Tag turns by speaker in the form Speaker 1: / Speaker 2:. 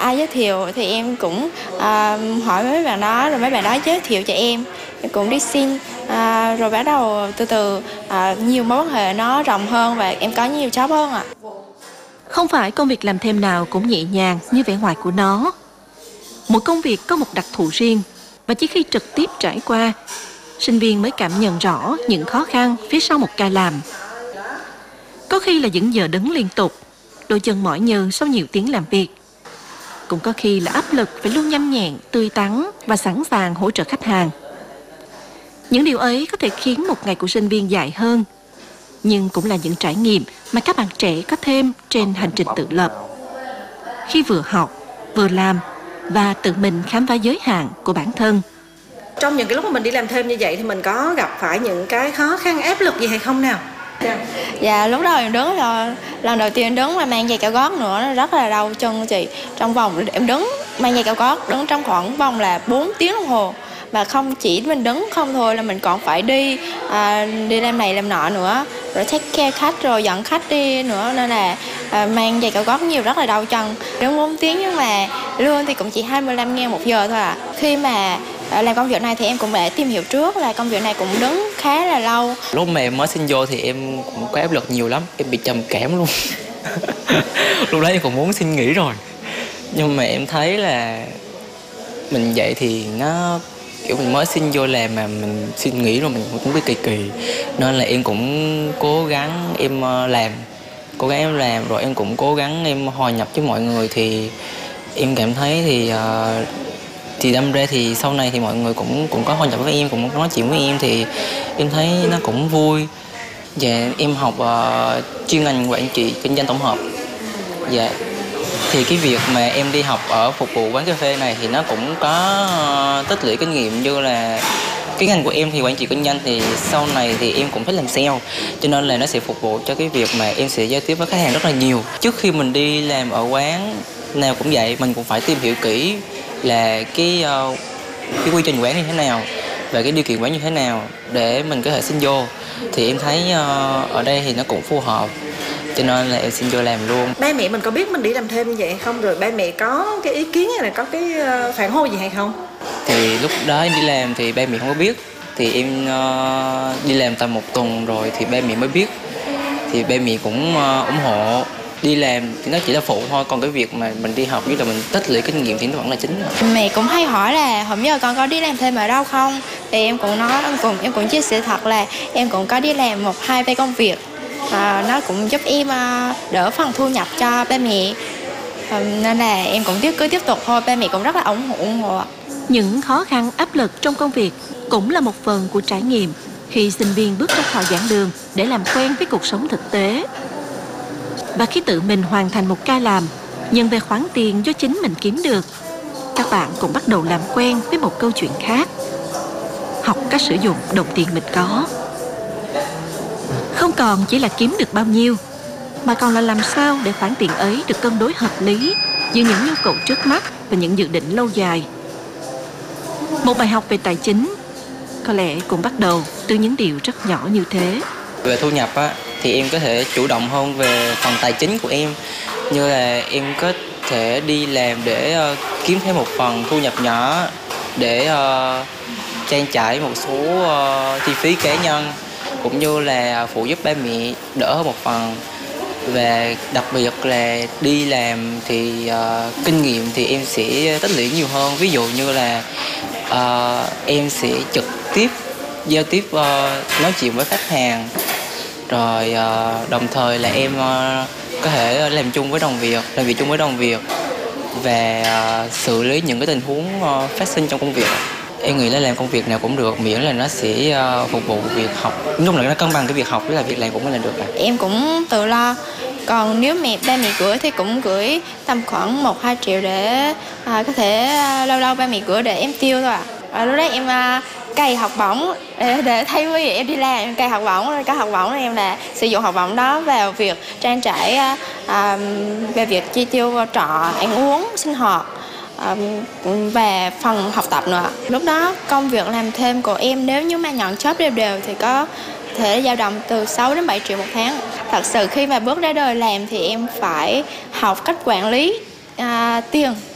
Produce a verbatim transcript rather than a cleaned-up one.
Speaker 1: ai giới thiệu thì em cũng à, hỏi mấy bạn đó, rồi mấy bạn đó giới thiệu cho em. Em cũng đi xin, à, rồi bắt đầu từ từ à, nhiều mối quan hệ nó rộng hơn và em có nhiều job hơn ạ.
Speaker 2: Không phải công việc làm thêm nào cũng nhẹ nhàng như vẻ ngoài của nó. Mỗi công việc có một đặc thù riêng và chỉ khi trực tiếp trải qua, sinh viên mới cảm nhận rõ những khó khăn phía sau một ca làm. Có khi là những giờ đứng liên tục, đôi chân mỏi nhừ sau nhiều tiếng làm việc. Cũng có khi là áp lực phải luôn nhanh nhẹn, tươi tắn và sẵn sàng hỗ trợ khách hàng. Những điều ấy có thể khiến một ngày của sinh viên dài hơn, nhưng cũng là những trải nghiệm mà các bạn trẻ có thêm trên hành trình tự lập. Khi vừa học, vừa làm và tự mình khám phá giới hạn của bản thân.
Speaker 3: Trong những cái lúc mà mình đi làm thêm như vậy thì mình có gặp phải những cái khó khăn, áp lực gì hay không nào?
Speaker 1: Dạ, lúc đầu em đứng rồi, lần đầu tiên em đứng mà mang giày cao gót nữa, nó rất là đau chân chị. Trong vòng em đứng mang giày cao gót, đứng trong khoảng vòng là bốn tiếng đồng hồ. Và không chỉ mình đứng không thôi là mình còn phải đi à, đi làm này làm nọ nữa, rồi take care khách, rồi dẫn khách đi nữa, nên là à, mang giày cao gót nhiều rất là đau chân. Đứng bốn tiếng nhưng mà lương thì cũng chỉ hai mươi lăm ngàn một giờ thôi ạ. À. Khi mà à, làm công việc này thì em cũng đã tìm hiểu trước là công việc này cũng đứng khá là lâu.
Speaker 4: Lúc mà em mới xin vô thì em cũng có áp lực nhiều lắm, em bị trầm cảm luôn. Lúc đó em cũng muốn xin nghỉ rồi, nhưng mà em thấy là mình vậy thì nó kiểu mình mới xin vô làm mà mình xin nghỉ rồi mình cũng bị kỳ kỳ, nên là em cũng cố gắng em làm cố gắng em làm rồi em cũng cố gắng em hòa nhập với mọi người. Thì em cảm thấy thì uh, thì đâm ra thì sau này thì mọi người cũng cũng có hòa nhập với em, cũng có nói chuyện với em, thì em thấy nó cũng vui. Và em học uh, chuyên ngành quản trị kinh doanh tổng hợp. Dạ. Thì cái việc mà em đi học ở phục vụ quán cà phê này thì nó cũng có uh, tích lũy kinh nghiệm, như là cái ngành của em thì quản trị kinh doanh, thì sau này thì em cũng thích làm sale, cho nên là nó sẽ phục vụ cho cái việc mà em sẽ giao tiếp với khách hàng rất là nhiều. Trước khi mình đi làm ở quán nào cũng vậy, mình cũng phải tìm hiểu kỹ là cái uh, cái quy trình quán như thế nào và cái điều kiện quán như thế nào để mình có thể xin vô. Thì em thấy uh, ở đây thì nó cũng phù hợp, cho nên là em xin vô làm luôn.
Speaker 3: Ba mẹ mình có biết mình đi làm thêm như vậy hay không? Rồi ba mẹ có cái ý kiến hay là có cái phản hồi gì hay không?
Speaker 4: Thì lúc đó em đi làm thì ba mẹ không có biết. Thì em uh, đi làm tầm một tuần rồi thì ba mẹ mới biết. Thì ba mẹ cũng uh, ủng hộ. Đi làm thì nó chỉ là phụ thôi, còn cái việc mà mình đi học với là mình tích lũy kinh nghiệm thì nó vẫn là chính.
Speaker 1: Mẹ cũng hay hỏi là hôm giờ con có đi làm thêm ở đâu không, thì em cũng nói em cũng em cũng chia sẻ thật là em cũng có đi làm một hai vài công việc. À, nó cũng giúp em à, đỡ phần thu nhập cho ba mẹ, à, nên là em cũng tiếp cứ tiếp tục thôi. Ba mẹ cũng rất là ủng hộ ủng hộ.
Speaker 2: Những khó khăn áp lực trong công việc cũng là một phần của trải nghiệm khi sinh viên bước ra khỏi giảng đường để làm quen với cuộc sống thực tế. Và khi tự mình hoàn thành một ca làm, nhận về khoản tiền do chính mình kiếm được, các bạn cũng bắt đầu làm quen với một câu chuyện khác: học cách sử dụng đồng tiền mình có. Không còn chỉ là kiếm được bao nhiêu, mà còn là làm sao để khoản tiền ấy được cân đối hợp lý giữa những nhu cầu trước mắt và những dự định lâu dài. Một bài học về tài chính có lẽ cũng bắt đầu từ những điều rất nhỏ như thế.
Speaker 4: Về thu nhập á, thì em có thể chủ động hơn về phần tài chính của em, như là em có thể đi làm để uh, kiếm thêm một phần thu nhập nhỏ để uh, trang trải một số uh, chi phí cá nhân, cũng như là phụ giúp ba mẹ đỡ hơn một phần. Và đặc biệt là đi làm thì uh, kinh nghiệm thì em sẽ tích lũy nhiều hơn. Ví dụ như là uh, em sẽ trực tiếp giao tiếp uh, nói chuyện với khách hàng, rồi uh, đồng thời là em uh, có thể làm chung với đồng việc, làm việc chung với đồng việc và uh, xử lý những cái tình huống uh, phát sinh trong công việc. Em nghĩ là làm công việc nào cũng được, miễn là nó sẽ uh, phục vụ việc học, lúc là nó cân bằng cái việc học với là việc làm cũng là được.
Speaker 1: Em cũng tự lo. Còn nếu mẹ ba mẹ gửi thì cũng gửi tầm khoảng một hai triệu để à, có thể à, lâu lâu ba mẹ gửi để em tiêu thôi ạ. À. Lúc đấy em à, cày học bổng để, để thay vì em đi làm em cày học bổng, rồi cái học bổng em là sử dụng học bổng đó vào việc trang trải à, về việc chi tiêu trọ, ăn uống, sinh hoạt à, và phần học tập nữa. Lúc đó công việc làm thêm của em nếu như mà nhận job đều đều thì có thể dao động từ sáu đến bảy triệu một tháng. Thật sự khi mà bước ra đời làm thì em phải học cách quản lý à, tiền